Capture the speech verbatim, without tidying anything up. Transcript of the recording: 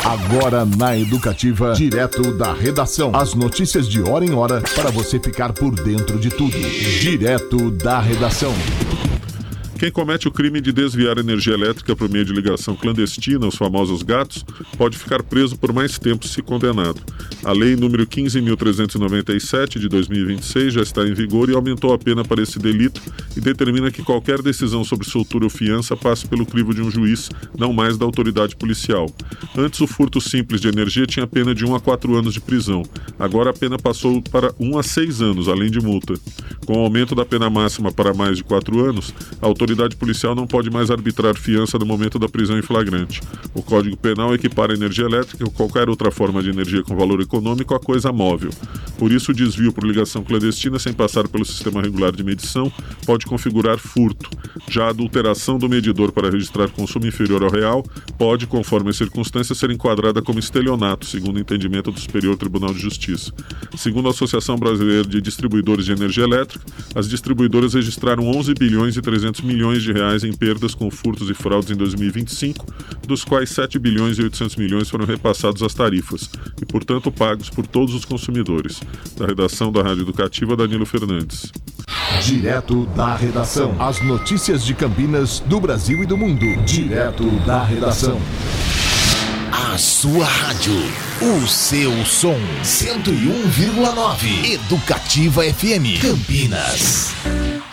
Agora na Educativa, direto da redação. As notícias de hora em hora para você ficar por dentro de tudo. Direto da redação. Quem comete o crime de desviar energia elétrica por meio de ligação clandestina, os famosos gatos, pode ficar preso por mais tempo se condenado. A lei número quinze mil trezentos e noventa e sete de dois mil e vinte e seis já está em vigor e aumentou a pena para esse delito e determina que qualquer decisão sobre soltura ou fiança passe pelo crivo de um juiz, não mais da autoridade policial. Antes, o furto simples de energia tinha pena de um a quatro anos de prisão. Agora a pena passou para um a seis anos, além de multa. Com o aumento da pena máxima para mais de quatro anos, a autoridade A autoridade policial não pode mais arbitrar fiança no momento da prisão em flagrante. O Código Penal equipara a energia elétrica ou qualquer outra forma de energia com valor econômico a coisa móvel. Por isso, o desvio por ligação clandestina sem passar pelo sistema regular de medição pode configurar furto. Já a adulteração do medidor para registrar consumo inferior ao real pode, conforme as circunstâncias, ser enquadrada como estelionato, segundo o entendimento do Superior Tribunal de Justiça. Segundo a Associação Brasileira de Distribuidores de Energia Elétrica, as distribuidoras registraram onze bilhões e trezentos milhões de reais em perdas com furtos e fraudes em dois mil e vinte e cinco, dos quais sete bilhões e oitocentos milhões foram repassados às tarifas e, portanto, pagos por todos os consumidores. Da redação da Rádio Educativa, Danilo Fernandes. Direto da redação. As notícias de Campinas, do Brasil e do mundo. Direto da redação. A sua rádio, o seu som, cento e um vírgula nove. Educativa F M, Campinas.